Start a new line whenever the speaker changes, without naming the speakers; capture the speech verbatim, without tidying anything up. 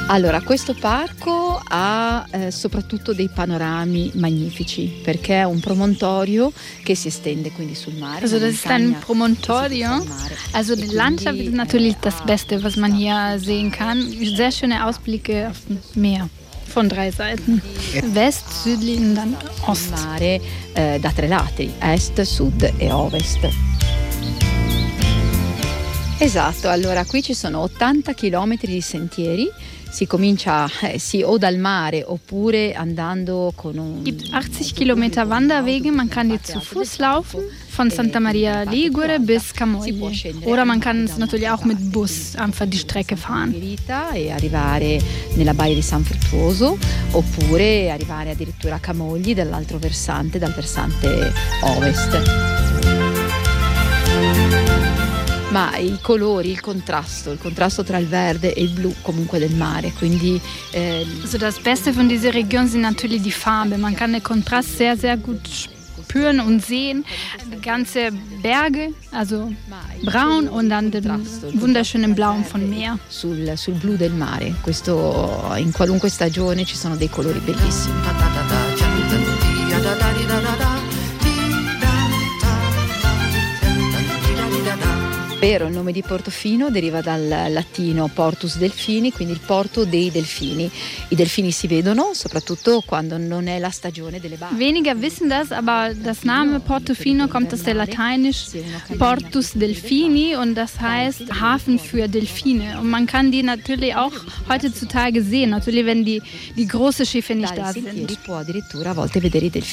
Allora, questo parco ha eh, soprattutto dei panorami magnifici, perché è un promontorio che si estende quindi sul mare.
Also
una
das ist ein
montagna
Promontorio.
che si tuffa al mare.
Also
E
die
quindi,
Landschaft ist
eh,
natürlich das
ha
Beste, was man hier
questa-
sehen kann. Sehr schöne Ausblicke auf das Meer von drei Seiten. West, südlich und dann
il
Ost.
mare eh, da tre lati, est, sud e ovest. Esatto, allora qui ci sono ottanta chilometri di sentieri, si comincia eh, sì, o dal mare oppure andando con un...
Es gibt achtzig Kilometer Wanderwege, man kann die zu Fuß laufen, von Santa Maria Ligure bis Camogli. Oder man kann es natürlich auch mit Bus einfach die Strecke fahren.
E arrivare nella baia di San Fruttuoso oppure arrivare addirittura a Camogli dall'altro versante, dal versante ovest. Ma i colori, il contrasto, il contrasto tra il verde e il blu comunque del mare, quindi eh,
Also das Beste von dieser Region sind natürlich die Farbe. Man kann den Kontrast sehr, sehr gut spüren und sehen. Die ganze Berge, also braun und dann den wunderschönen Blauen von Meer.
sul, sul blu del mare. Questo in qualunque stagione ci sono dei colori bellissimi. Vero, il nome di Portofino deriva dal latino portus delfini, quindi il porto dei delfini. I delfini si vedono soprattutto quando non è la stagione delle barche.
Weniger wissen das, aber das Name Portofino kommt aus der Lateinisch Portus Delfini und das heißt Hafen für Delfine. Und man kann die natürlich auch heutzutage sehen, natürlich wenn die, die großen Schiffe nicht da
Dai sentieri
sind.
può addirittura a volte vedere i delfini.